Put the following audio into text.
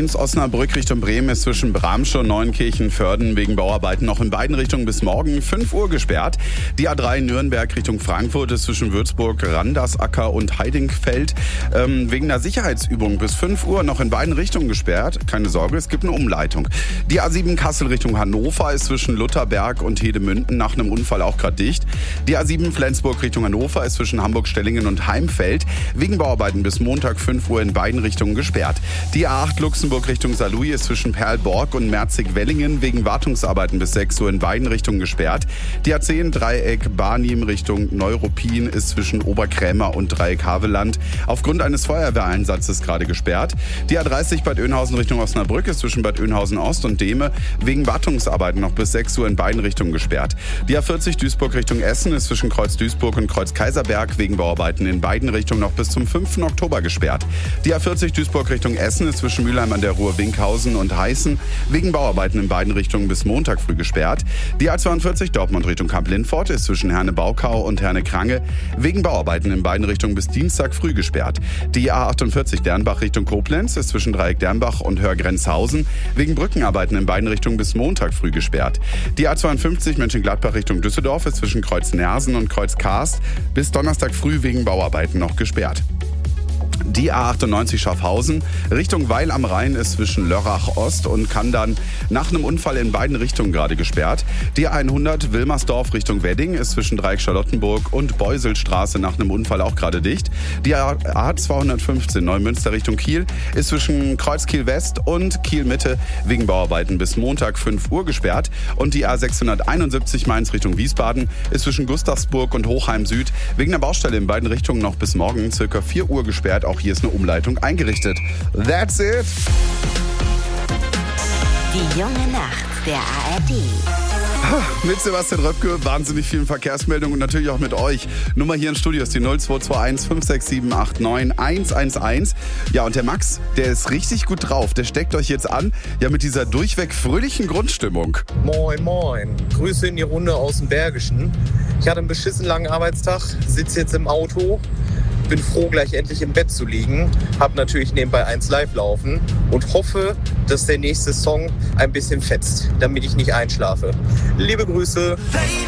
A1 Osnabrück Richtung Bremen ist zwischen Bramsche und Neunkirchen-Vörden wegen Bauarbeiten noch in beiden Richtungen bis morgen 5 Uhr gesperrt. Die A3 Nürnberg Richtung Frankfurt ist zwischen Würzburg, Randersacker und Heidingfeld wegen einer Sicherheitsübung bis 5 Uhr noch in beiden Richtungen gesperrt. Keine Sorge, es gibt eine Umleitung. Die A7 Kassel Richtung Hannover ist zwischen Lutherberg und Hedemünden nach einem Unfall auch gerade dicht. Die A7 Flensburg Richtung Hannover ist zwischen Hamburg-Stellingen und Heimfeld wegen Bauarbeiten bis Montag 5 Uhr in beiden Richtungen gesperrt. Die A8 Luxemburg Richtung Saarlouis ist zwischen Perlborg und Merzig-Wellingen wegen Wartungsarbeiten bis 6 Uhr in beiden Richtungen gesperrt. Die A10 Dreieck Barnim Richtung Neuruppin ist zwischen Oberkrämer und Dreieck Havelland aufgrund eines Feuerwehreinsatzes gerade gesperrt. Die A30 Bad Oeynhausen Richtung Osnabrück ist zwischen Bad Oeynhausen Ost und Dehme wegen Wartungsarbeiten noch bis 6 Uhr in beiden Richtungen gesperrt. Die A40 Duisburg Richtung Essen ist zwischen Kreuz Duisburg und Kreuz Kaiserberg wegen Bauarbeiten in beiden Richtungen noch bis zum 5. Oktober gesperrt. Die A40 Duisburg Richtung Essen ist zwischen Mülheim an der Ruhr Winkhausen und Heißen wegen Bauarbeiten in beiden Richtungen bis Montag früh gesperrt. Die A42 Dortmund Richtung Kamp-Lindfort ist zwischen Herne-Baukau und Herne-Krange wegen Bauarbeiten in beiden Richtungen bis Dienstag früh gesperrt. Die A48 Dernbach Richtung Koblenz ist zwischen Dreieck Dernbach und Hörgrenzhausen wegen Brückenarbeiten in beiden Richtungen bis Montag früh gesperrt. Die A52 Mönchengladbach Richtung Düsseldorf ist zwischen Kreuz Nersen und Kreuz Karst bis Donnerstag früh wegen Bauarbeiten noch gesperrt. Die A98 Schaffhausen Richtung Weil am Rhein ist zwischen Lörrach Ost und Kandern nach einem Unfall in beiden Richtungen gerade gesperrt. Die A100 Wilmersdorf Richtung Wedding ist zwischen Dreieck Charlottenburg und Beuselstraße nach einem Unfall auch gerade dicht. Die A215 Neumünster Richtung Kiel ist zwischen Kreuz Kiel West und Kiel Mitte wegen Bauarbeiten bis Montag 5 Uhr gesperrt. Und die A671 Mainz Richtung Wiesbaden ist zwischen Gustavsburg und Hochheim Süd wegen einer Baustelle in beiden Richtungen noch bis morgen ca. 4 Uhr gesperrt. Auch hier ist eine Umleitung eingerichtet. That's it. Die junge Nacht der ARD. Mit Sebastian Röpke, wahnsinnig vielen Verkehrsmeldungen und natürlich auch mit euch. Nummer hier im Studio ist die 0221 567 89 111. Ja, und der Max, der ist richtig gut drauf. Der steckt euch jetzt an, ja, mit dieser durchweg fröhlichen Grundstimmung. Moin, moin. Grüße in die Runde aus dem Bergischen. Ich hatte einen beschissen langen Arbeitstag, sitze jetzt im Auto. Bin froh, gleich endlich im Bett zu liegen. Hab natürlich nebenbei 1 Live laufen und hoffe, dass der nächste Song ein bisschen fetzt, damit ich nicht einschlafe. Liebe Grüße.